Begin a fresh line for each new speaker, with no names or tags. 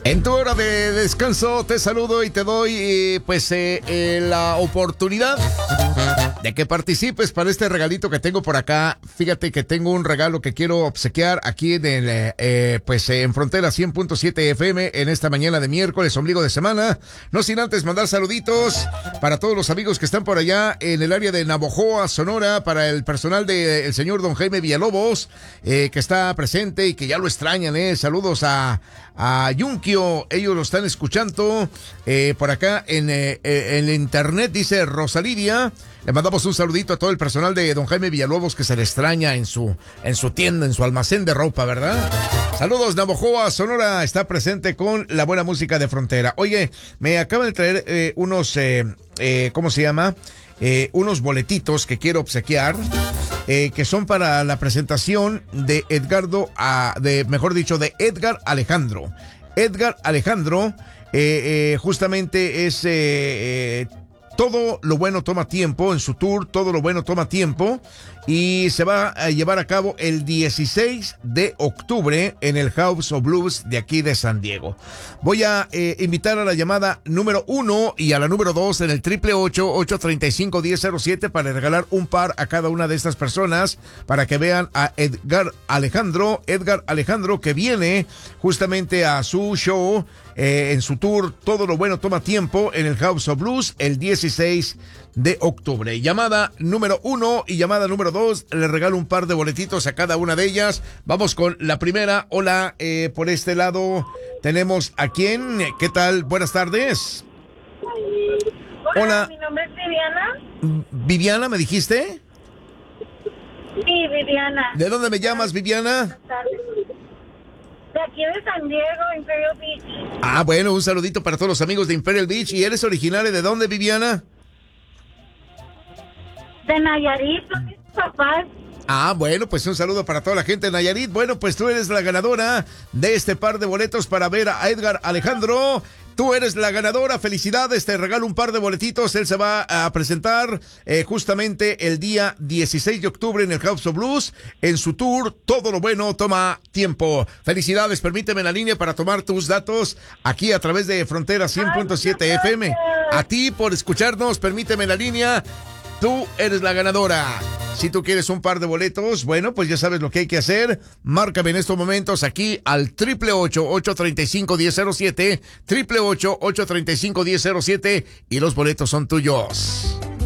En tu hora de descanso te saludo y te doy la oportunidad de que participes para este regalito que tengo por acá. Fíjate que tengo un regalo que quiero obsequiar aquí en Frontera 100.7 FM en esta mañana de miércoles, ombligo de semana. No sin antes mandar saluditos para todos los amigos que están por allá en el área de Navojoa, Sonora, para el personal del señor don Jaime Villalobos, que está presente y que ya lo extrañan, Saludos a Yunkio, ellos lo están escuchando por acá en el internet, dice Rosalidia. Le mandamos un saludito a todo el personal de don Jaime Villalobos que se le extraña en su tienda, en su almacén de ropa, ¿verdad? Saludos, Navojoa, Sonora está presente con la buena música de Frontera. Oye, me acaban de traer unos boletitos que quiero obsequiar, que son para la presentación de de Edgar Alejandro. Edgar Alejandro, justamente es Todo lo bueno toma tiempo, en su tour Todo lo bueno toma tiempo, y se va a llevar a cabo el 16 de octubre en el House of Blues de aquí de San Diego. Voy a invitar a la llamada número 1 y a la número 2 en el 888-835-1007 para regalar un par a cada una de estas personas para que vean a Edgar Alejandro que viene justamente a su show en su tour Todo lo bueno toma tiempo en el House of Blues el 16 de octubre. Llamada número 1 y llamada número 2, le regalo un par de boletitos a cada una de ellas. Vamos con la primera. Hola, por este lado tenemos a quién. ¿Qué tal? Buenas tardes.
Hola, mi nombre es Viviana.
¿Viviana me dijiste?
Sí, Viviana.
¿De dónde me llamas, Viviana?
Buenas tardes. De aquí de San Diego, Imperial Beach.
Ah, bueno, un saludito para todos los amigos de Imperial Beach. ¿Y eres originaria de dónde, Viviana?
De Nayarit, son mis papás.
Ah, bueno, pues un saludo para toda la gente de Nayarit. Bueno, pues tú eres la ganadora de este par de boletos para ver a Edgar Alejandro. Tú eres la ganadora, felicidades, te regalo un par de boletitos. Él se va a presentar justamente el día 16 de octubre en el House of Blues, en su tour Todo lo bueno toma tiempo. Felicidades, permíteme en la línea para tomar tus datos aquí a través de Frontera 100.7 FM. A ti por escucharnos, permíteme en la línea. Tú eres la ganadora. Si tú quieres un par de boletos, bueno, pues ya sabes lo que hay que hacer. Márcame en estos momentos aquí al 888-835-1007, 888-835-1007 y los boletos son tuyos.